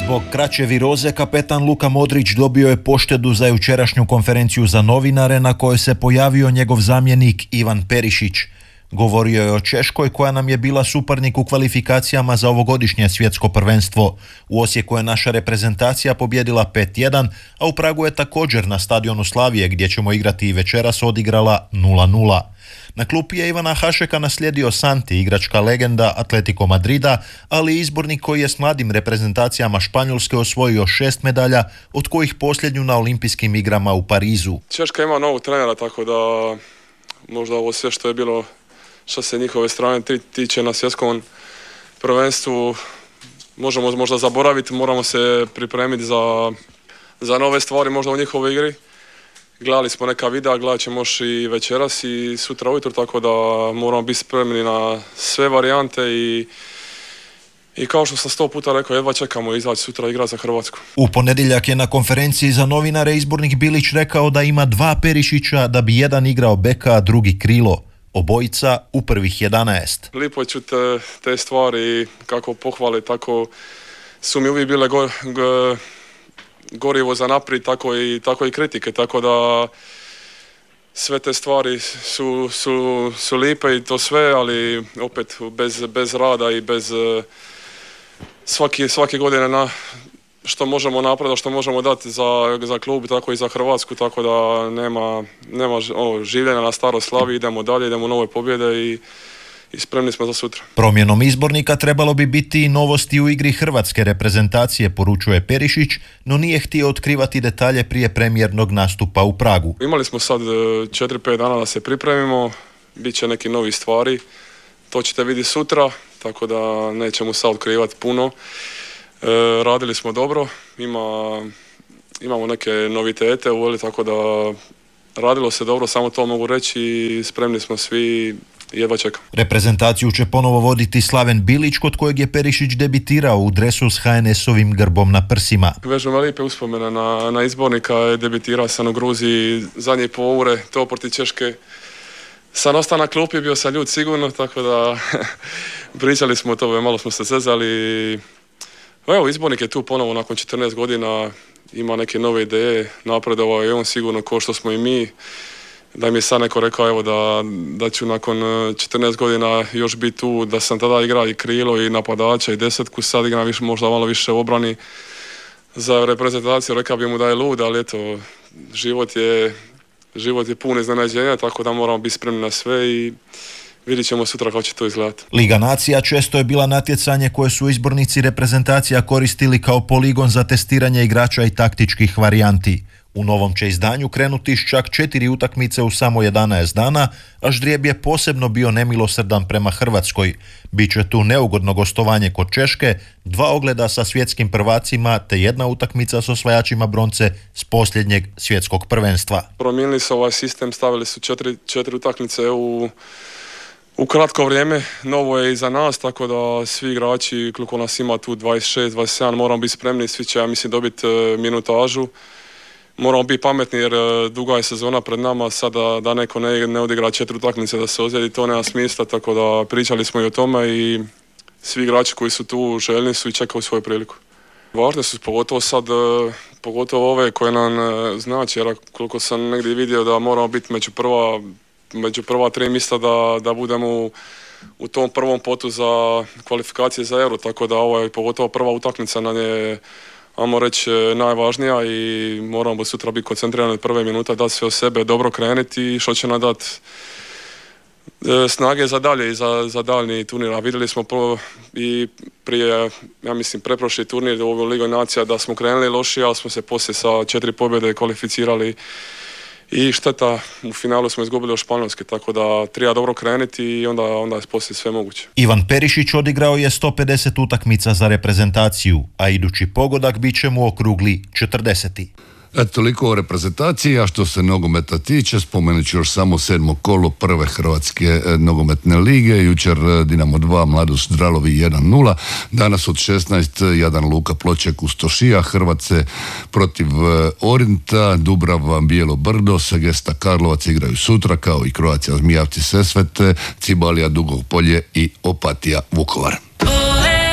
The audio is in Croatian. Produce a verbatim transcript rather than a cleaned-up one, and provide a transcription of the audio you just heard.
Zbog kraće viroze kapetan Luka Modrić dobio je poštedu za jučerašnju konferenciju za novinare na kojoj se pojavio njegov zamjenik Ivan Perišić. Govorio je o Češkoj koja nam je bila suparnik u kvalifikacijama za ovogodišnje svjetsko prvenstvo. U Osijeku je naša reprezentacija pobjedila pet jedan, a u Pragu je također na stadionu Slavije gdje ćemo igrati i večeras odigrala nula nula. Na klupi je Ivana Hašeka naslijedio Santi, igračka legenda Atletico Madrida, ali izbornik koji je s mladim reprezentacijama Španjolske osvojio šest medalja, od kojih posljednju na olimpijskim igrama u Parizu. Češka ima novog trenera, tako da možda ovo sve što je bilo što se njihove strane tiče na svjetskom prvenstvu možemo možda zaboraviti, moramo se pripremiti za, za nove stvari možda u njihovoj igri. Gledali smo neka videa, gledat ćemo još i večeras i sutra ujutro, tako da moramo biti spremni na sve varijante i I kao što sam sto puta rekao, jedva čekamo izaći sutra igrati za Hrvatsku. U ponedjeljak je na konferenciji za novinare izbornik Bilić rekao da ima dva Perišića, da bi jedan igrao beka, a drugi krilo. Obojica u prvih jedanaest. Lipo je čuti te, te stvari, kako pohvale, tako su mi uvijek bile go, go, gorivo za naprijed, tako i, tako i kritike, tako da sve te stvari su, su, su lipe i to sve, ali opet bez, bez rada i bez svaki, svake godine na što možemo napraviti, što možemo dati za, za klub, tako i za Hrvatsku, tako da nema, nema o, življenja na staroj slavi, idemo dalje, idemo u nove pobjede i, i spremni smo za sutra. Promjenom izbornika trebalo bi biti i novosti u igri hrvatske reprezentacije, poručuje Perišić, no nije htio otkrivati detalje prije premijernog nastupa u Pragu. Imali smo sad četiri pet dana da se pripremimo, bit će neki novi stvari, to ćete vidjeti sutra, tako da nećemo sad otkrivati puno. E, radili smo dobro, ima, imamo neke novitete uveli, tako da radilo se dobro, samo to mogu reći i spremni smo svi, jedva čekam. Reprezentaciju će ponovo voditi Slaven Bilić, kod kojeg je Perišić debitirao u dresu s ha en es-ovim grbom na prsima. Vežu me lijepe uspomene na, na izbornika, debitirao sam u Gruziji zadnje pol ure, to protiv Češke. Sam ostao na klupi, bio sam ljud sigurno, tako da pričali smo o tome, malo smo se zezali. Evo, izbornik je tu ponovo nakon četrnaest godina, ima neke nove ideje, napredovao je on sigurno ko što smo i mi. Da mi je sad neko rekao evo, da, da ću nakon četrnaest godina još biti tu, da sam tada igrao i krilo i napadača i desetku, sad igram više, možda malo više obrani za reprezentaciju, rekao bi mu da je lud, ali eto, život je, život je pun iznenađenja, tako da moramo biti spremni na sve i vidjet ćemo sutra kako će to izgledati. Liga nacija često je bila natjecanje koje su izbornici reprezentacija koristili kao poligon za testiranje igrača i taktičkih varijanti. U novom će izdanju krenuti s čak četiri utakmice u samo jedanaest dana, a ždrijeb je posebno bio nemilosrdan prema Hrvatskoj. Biće tu neugodno gostovanje kod Češke, dva ogleda sa svjetskim prvacima te jedna utakmica s osvajačima bronce s posljednjeg svjetskog prvenstva. Promijenili su ovaj sistem, stavili su četiri, četiri utakmice u U kratko vrijeme, novo je i za nas, tako da svi igrači, koliko nas ima tu dvadeset šest dvadeset sedam, moramo biti spremni, svi će, ja mislim, dobiti minutažu. Moramo biti pametni jer duga je sezona pred nama, sada da neko ne, ne odigra četiri utakmice da se ozljedi, to nema smisla, tako da pričali smo i o tome i svi igrači koji su tu željni su i čekaju svoju priliku. Važne su pogotovo sad, pogotovo ove koje nam znači, jer koliko sam negdje vidio da moramo biti među prva među prva tri mjesta da, da budemo u, u tom prvom potu za kvalifikacije za Euro, tako da ovo je pogotovo prva utakmica nam je, ajmo reći, najvažnija i moramo sutra biti koncentrirani od prve minute, dati sve od sebe, dobro krenuti i što će nam dati e, snage za dalje i za, za daljnji turnir. A vidjeli smo pro, i prije, ja mislim, preprošli turnir u ovoj Ligu nacija da smo krenuli lošije, ali smo se poslije sa četiri pobjede kvalificirali. I šteta, u finalu smo izgubili od Španjolske, tako da treba dobro krenuti i onda, onda je poslije sve moguće. Ivan Perišić odigrao je sto pedeset utakmica za reprezentaciju, a idući pogodak bit će mu okrugli četrdeseti. Eto, toliko o reprezentaciji, a što se nogometa tiče, spomenut ću još samo sedmo kolo prve Hrvatske nogometne lige. Jučer Dinamo dva, Mladost Dralovi jedan nula. Danas od šesnaest Jadan Luka Ploček Ustošija, Hrvatske protiv Orinta, Dubrava Bijelo Brdo, Segesta Karlovac igraju sutra, kao i Croatia Zmijavci Sesvete, Cibalija Dugo Polje i Opatija Vukovar.